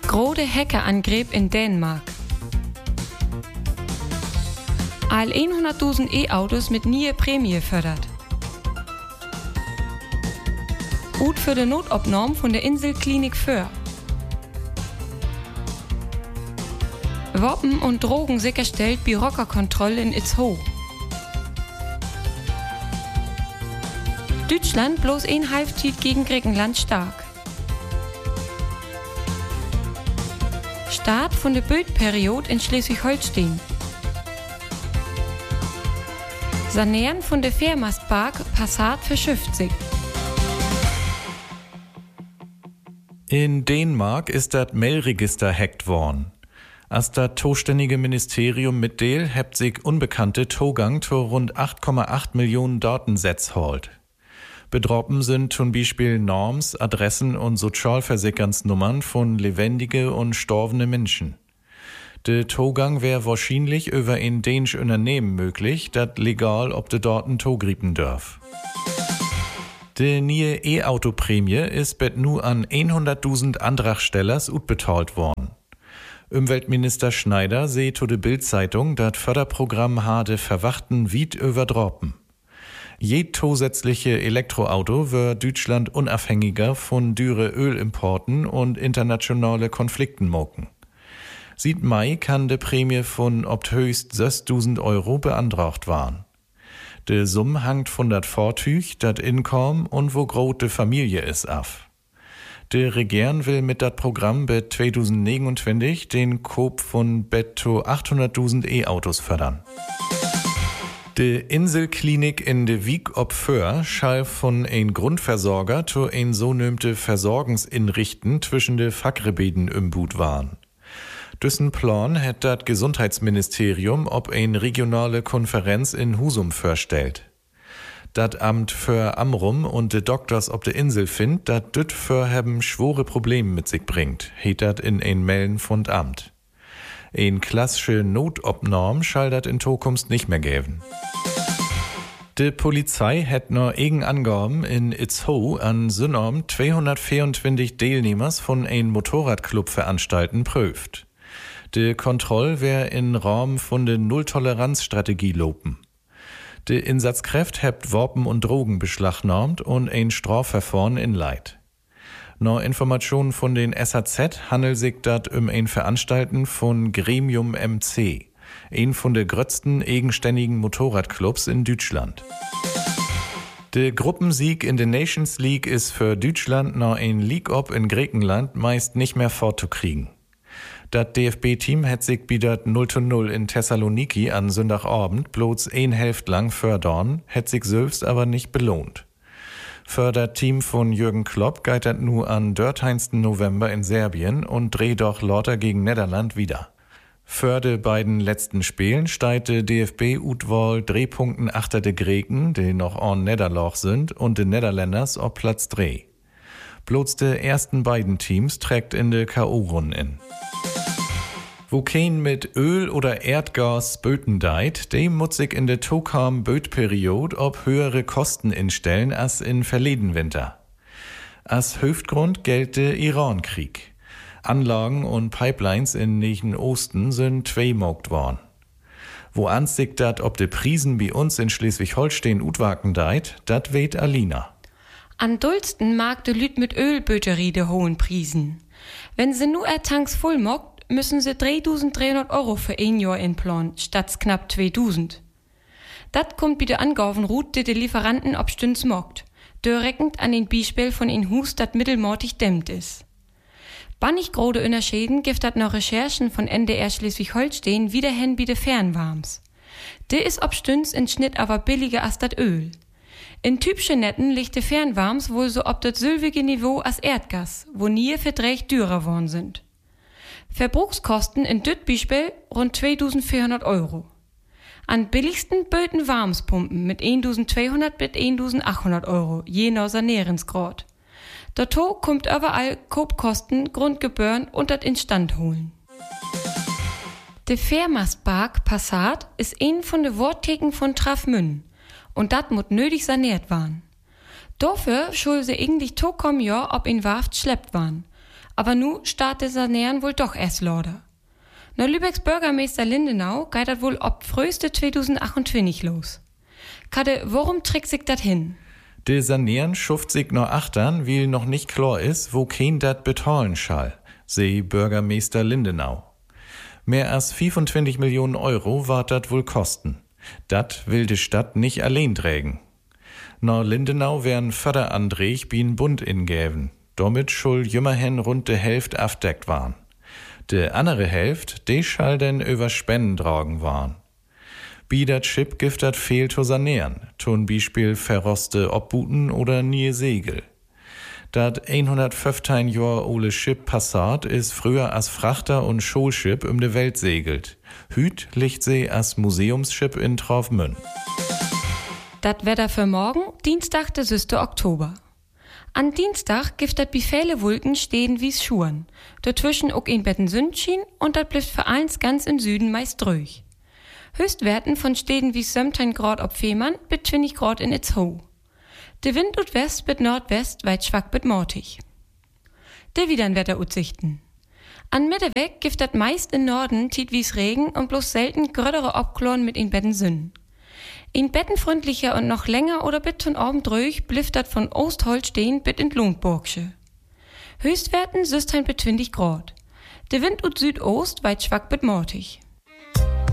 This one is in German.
Große Hackerangriff in Dänemark. All 100.000 E-Autos mit nie Prämie fördert. Gut für die Notaufnahme von der Inselklinik Föhr. Waffen und Drogen sicherstellt bei Rockerkontrolle in Itzehoe. Deutschland bloß ein Halbzeit gegen Griechenland stark. Start von der Bödperiode in Schleswig-Holstein. Sanieren von der Fährmastpark Passat verschifft sich. In Dänemark ist das Mailregister hackt worden. Als das zuständige Ministerium mitteilt, hebt sich unbekannte Zugang zu rund 8,8 Millionen Datensätze holt. Betroffen sind zum Beispiel Norms, Adressen und Sozialversicherungsnummern von lebendige und storbene Menschen. Der Zugang wäre wahrscheinlich über ein dänisches Unternehmen möglich, das legal ob de Daten zugreifen darf. Die neue E-Auto-Prämie ist bet nu an 100.000 Antragstellers utbetalt worden. Umweltminister Schneider seht zu der Bild-Zeitung, das Förderprogramm hatte verwachten weit übertroffen. Jed zusätzliche Elektroauto wird Deutschland unabhängiger von düre Ölimporten und internationale Konflikten mocken. Seit Mai kann die Prämie von ob höchst 6.000 Euro beantragt werden. Die Summe hängt von dat Fahrzeug, dat Einkommen und wo groß die Familie ist ab. Die Regierung will mit dat Programm bis 2029 den Kauf von bis zu 800.000 E-Autos fördern. Die Inselklinik in de Wiek op Föhr schall von ein Grundversorger zu ein sogenannte Versorgungsinrichten zwischen de Fachgebieten umbut waren. Düssen Plan hat das Gesundheitsministerium ob ein regionale Konferenz in Husum vorstellt. Dat Amt für Amrum und de Doktors ob de Insel findt, dat düt für haben schwore Probleme mit sich bringt, heet dat in ein Melden von Amt. Ein klassische Notobnorm schall dat in Zukunft nicht mehr geben. Die Polizei hat noch eigen Angaben in Itzehoe an Sünnorm 224 Teilnehmers von ein Motorradclub veranstalten prüft. Die Kontrolle wär in Raum von der Null-Toleranz-Strategie lopen. Die Insatzkräfte hebt Waffen und Drogen beschlagnahmt und ein Strafverfahren inleit. Nach Informationen von den SAZ handelt sich dat ein Veranstalten von Gremium MC, ein von der größten eigenständigen Motorradclubs in Deutschland. Der Gruppensieg in der Nations League ist für Deutschland nach ein League-Up in Griechenland meist nicht mehr fortzukriegen. Das DFB-Team hat sich bidat 0:0 in Thessaloniki an Sonntagabend bloß ein Hälfte lang fördern, hat sich selbst aber nicht belohnt. Für das Team von Jürgen Klopp geht das nur am 13. November in Serbien und dreht doch lauter gegen Niederland wieder. Für die beiden letzten Spielen steigt der DFB-Utwahl 3 Punkten achter de Greken, die noch an Niederlach sind, und de Niederländers auf Platz 3. Bloß die ersten beiden Teams trägt in de K.O.-Runden in. Wo kein mit Öl oder Erdgas böten deit, dem muss sich in der Tokam Bötperiode ob höhere Kosten instellen als in verleden Winter. Als Hauptgrund gilt der Iran-Krieg. Anlagen und Pipelines in Nahen Osten sind zweimogt worden. Wo ans sich dat ob de Prisen bei uns in Schleswig-Holstein utwaken deit, dat weht Alina. An Dulsten mag de Lüt mit Ölböterie de hohen Prisen. Wenn sie nur Tanks voll mockt, müssen sie 3.300 Euro für ein Jahr inplanen, statt knapp 2.000. Dat kommt bei der Angaben ruht, die Lieferanten ob stünds mockt, direkt an den Beispiel von ein Hus, dat mittelmortig dämmt ist. Bannig grode Unterschieden gibt dat nach Recherchen von NDR Schleswig-Holstein wieder hin bei de Fernwarms. De is ob stünds in Schnitt aber billiger als dat Öl. In typischen Netten liegt de Fernwarms wohl so ob dat sylvige Niveau als Erdgas, wo nie verträgt dürrer worden sind. Verbrauchskosten in düt Beispiel rund 2.400 Euro. An billigsten böten Warmspumpen mit 1.200 bis 1.800 Euro, je nach Sanierungsgrad. Dato kommt überall Kopkosten, Grundgebühren und das Instand holen. Der Fährmastpark Passat ist ein von den Worttheken von Trafmünn und dat muss nötig saniert waren. Dafür schul sie eigentlich tokom Jahr ob in Warft schleppt waren. Aber nu startet Sanieren wohl doch erst lauter. Na Lübecks Bürgermeister Lindenau geht das wohl ob früheste 2028 los. Kade, worum trägt sich dat hin? De Sanieren schuft sich noch achtern, weil noch nicht klar ist, wo kein dat betalen schall, seh Bürgermeister Lindenau. Mehr als 25 Millionen Euro ward dat wohl kosten. Dat will die Stadt nicht allein trägen. Na Lindenau werden Förderanträge bin Bund ingäven. Damit schul jümmerhin rund de Hälfte afdeckt waren. De andere Hälfte, de schall denn über Spenden tragen waren. Bi dat Schiff gift dat fehl zu sanieren, zum Beispiel verroste Obbuten oder nie Segel. Dat 115 Jahr ole Schiff Passat ist früher als Frachter und Schulschiff um de Welt segelt. Hüt liegt sie als Museumsschiff in Traufmünn. Dat Wetter für morgen, Dienstag, der 6. Oktober. An Dienstag gibt dat bi viele Wolken stehen wie's Schuhen. Dazwischen auch ein Betten Sündschien und dat bleibt für eins ganz im Süden meist ruhig. Höchstwerten von Städten wie 17 Grad ob Fehmarn bis 20 Grad in Itzhoe. De Wind ut West bis Nordwest weit schwach bis mortig. De widern Wetteraussichten. An Mitteweg gibt dat meist in Norden tiet wie's Regen und bloß selten grödere Obklorn mit in Betten Sünn. In bettenfreundlicher und noch länger oder bit von Abend ruhig blifft dat von Ostholstein bit in Lundburgsche. Höchstwerten 16 bis 20 Grad. De Wind ut Südost weit schwach bis mortig.